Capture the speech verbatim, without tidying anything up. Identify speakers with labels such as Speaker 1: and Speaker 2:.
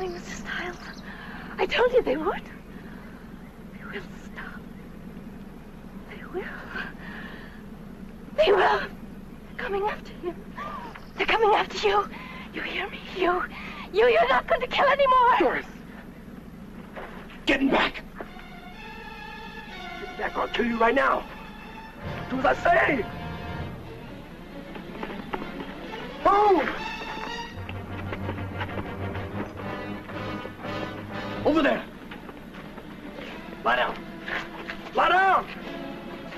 Speaker 1: coming, Mister Styles. I told you they would. They will stop. They will. They will. They're coming after him. They're coming after you. You hear me? You. You, you're not going to kill anymore.
Speaker 2: Doris. Getting back. Get back or I'll kill you right now. Do as I say. Move! Over there.